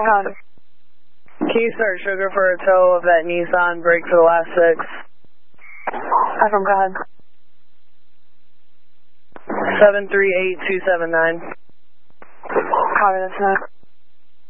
Copy. Can you start sugar for a tow of that Nissan, brake for the last 6? From go ahead. 738279. Copy, that's enough.